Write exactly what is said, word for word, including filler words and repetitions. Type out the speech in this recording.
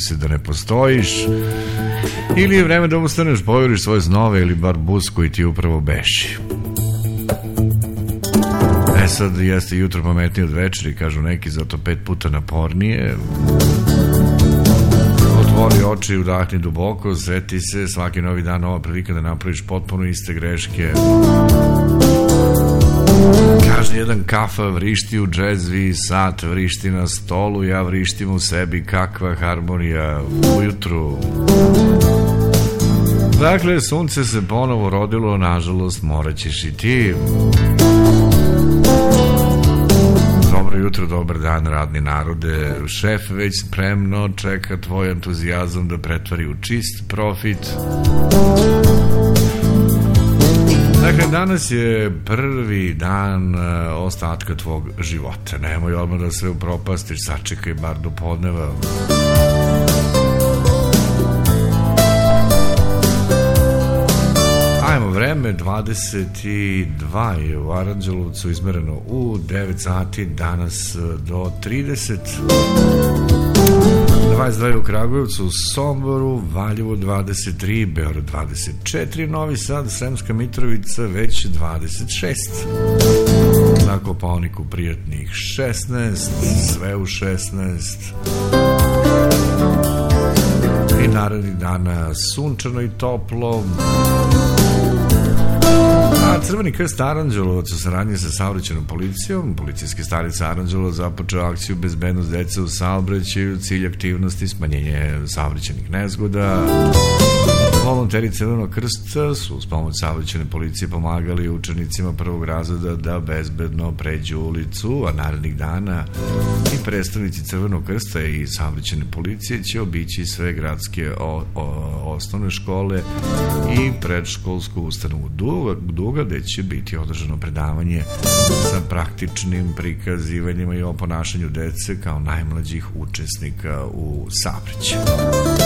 se da ne postojiš, ili je vreme da ustaneš, povjeriš svoje snove ili bar bus koji ti upravo beši. E sad, jeste jutro pametnije od večeri, kažu neki, zato pet puta napornije. Otvori oči, udahni duboko, seti se, svaki novi dan nova prilika da napraviš potpuno iste greške. Každi jedan kafa vrišti u džezvi, sat vrišti na stolu, ja vrištim u sebi, kakva harmonija ujutru. Dakle, sunce se ponovo rodilo, nažalost, morat ćeš i ti. Dobro jutro, dobar dan, radni narode. Šef već spremno čeka tvoj entuzijazam da pretvari u čist profit. Dakle, danas je prvi dan ostatka tvog života. Nemoj odmah da sve upropastiš, sačekaj bar do podneva. Ajmo, vreme dvadeset dva je u Aranđelovcu, izmereno u devet sati, danas do trideset. dvadeset dva je u Kragujevcu, u Somboru, Valjevo dvadeset tri, Beograd dvadeset četiri, Novi Sad, Sremska Mitrovica već dvadeset šest. Na Kopaoniku prijatnih šesnaest, sve u šesnaest. I narednih dana sunčano i toplo. A Crveni krst Aranđelovac u saradnji sa saobraćajnom policijom, policijske stanice Aranđelovac započeo akciju Bezbednost dece u saobraćaju, cilj aktivnosti smanjenje saobraćajnih nezgoda. Volonteri Crvenog krsta su uz pomoć saobraćajne policije pomagali učenicima prvog razreda da bezbedno pređu ulicu, a narednih dana i predstavnici Crvenog krsta i saobraćajne policije će obići sve gradske o, o, osnovne škole i predškolsku ustanovu Duga, Duga, gde će biti održano predavanje sa praktičnim prikazivanjima i o ponašanju dece kao najmlađih učesnika u saobraćaju.